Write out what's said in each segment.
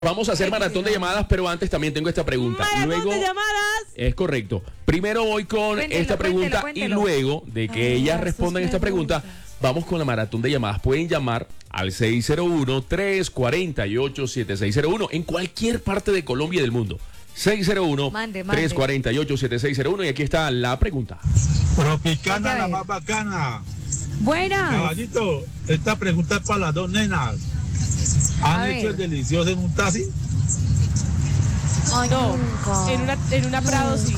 Vamos a hacer maratón de llamadas, pero antes también tengo esta pregunta. ¡Maratón de llamadas! Es correcto. Primero voy con esta pregunta y luego de que ellas respondan esta pregunta, vamos con la maratón de llamadas. Pueden llamar al 601-348-7601 en cualquier parte de Colombia y del mundo. 601-348-7601 y aquí está la pregunta. Tropicana, la más bacana. Buenas. Caballito, esta pregunta es para las dos nenas. ¿Han hecho el delicioso en un taxi? Ay, No, nunca. en una Prado sí.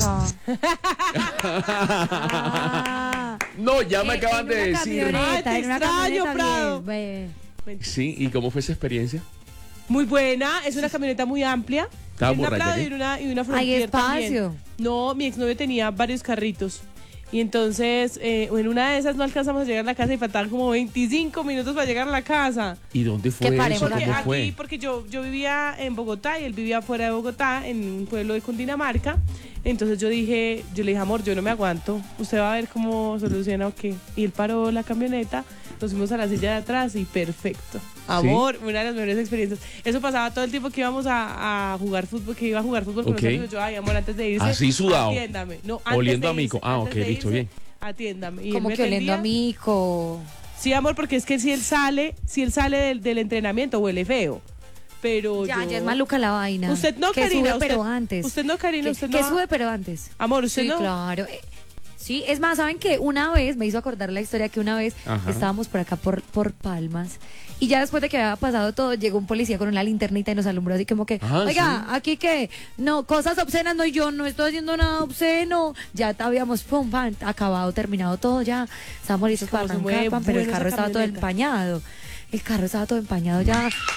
No, ya me acaban de decir. Ay, te En una extraño, camioneta Prado. bien, Sí, ¿y cómo fue esa experiencia? Muy buena, es una camioneta muy amplia. ¿Estaba Es una borracha Prado qué? y una Frontier espacio. también. No, mi exnovio tenía varios carritos. Y entonces, en una de esas no alcanzamos a llegar a la casa y faltaban como 25 minutos para llegar a la casa. ¿Y dónde fue Que eso? paremos Porque ¿Cómo aquí, fue? porque yo vivía en Bogotá y él vivía fuera de Bogotá, en un pueblo de Cundinamarca. Entonces yo le dije, amor, yo no me aguanto. Usted va a ver cómo soluciona o qué. Y él paró la camioneta, nos fuimos a la silla de atrás y perfecto. Amor, una de las mejores experiencias. Eso pasaba todo el tiempo que íbamos a jugar fútbol, que iba a jugar fútbol con Ok. los amigos. Yo, ay, amor, antes de irse. Así sudado. Atiéndame. No, antes Oliendo de a mico. irse, Ah, antes ok, de listo, irse, bien. Atiéndame. Y él Como me que oliendo a atendía. mico. Sí, amor, porque es que si él sale del entrenamiento huele feo. Pero Ya yo... es maluca la vaina. Usted no, que Karina. sube, usted, pero antes. Usted no, Karina. Que, Usted que no. sube, pero antes. Amor, usted Sí, no. claro. Sí, es más, ¿saben qué? Una vez, me hizo acordar la historia que una vez Ajá. estábamos por acá, por Palmas, y ya después de que había pasado todo, llegó un policía con una linternita y nos alumbró así como que, Ah, oiga, aquí que, no, cosas obscenas, no, yo no estoy haciendo nada obsceno. Ya habíamos, pum, pam, acabado, terminado todo ya. Estábamos listos para Cómo se mueve arrancar, pam, pero el bueno carro esa estaba todo camioneta. empañado. El carro estaba todo empañado ya.